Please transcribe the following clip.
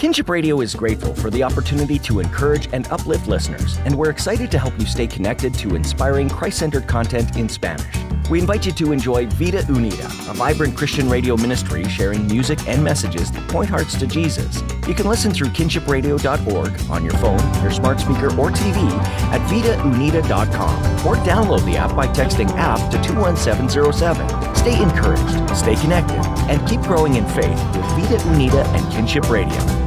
Kinship Radio is grateful for the opportunity to encourage and uplift listeners, and we're excited to help you stay connected to inspiring Christ-centered content in Spanish. We invite you to enjoy Vida Unida, a vibrant Christian radio ministry sharing music and messages that point hearts to Jesus. You can listen through kinshipradio.org on your phone, your smart speaker, or TV at vidaunida.com, or download the app by texting app to 21707. Stay encouraged, stay connected, and keep growing in faith with Vida Unida and Kinship Radio.